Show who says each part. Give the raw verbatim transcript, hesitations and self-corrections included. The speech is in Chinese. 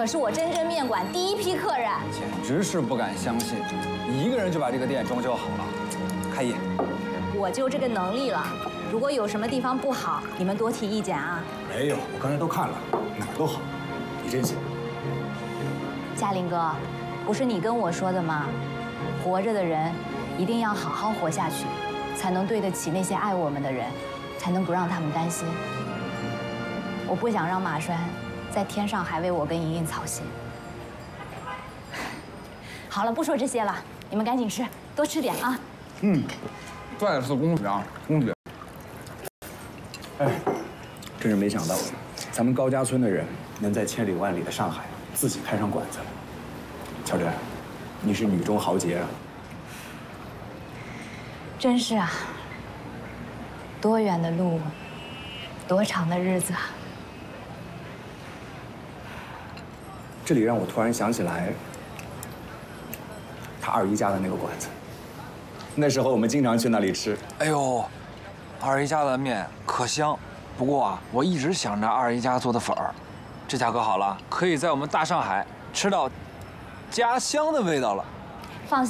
Speaker 1: 可是我真真面馆第一批客人。
Speaker 2: 简直是不敢相信，你一个人就把这个店装修好了，开业。
Speaker 1: 我就这个能力了，如果有什么地方不好，你们多提意见啊。
Speaker 3: 没有，我刚才都看了，哪儿都好，你真行。
Speaker 1: 嘉林哥，不是你跟我说的吗？活着的人一定要好好活下去，才能对得起那些爱我们的人，才能不让他们担心。我不想让马栓在天上还为我跟莹莹操心。好了，不说这些了，你们赶紧吃，多吃点啊。
Speaker 2: 嗯，再次恭喜啊，恭喜！
Speaker 3: 哎，真是没想到，咱们高家村的人能在千里万里的上海自己开上馆子。乔真，你是女中豪杰啊！
Speaker 1: 真是啊，多远的路，多长的日子啊！
Speaker 3: 这里让我突然想起来，他二姨家的那个馆子。那时候我们经常去那里吃。
Speaker 2: 哎呦，二姨家的面可香。不过啊，我一直想着二姨家做的粉儿，这下可好了，可以在我们大上海吃到家乡的味道了。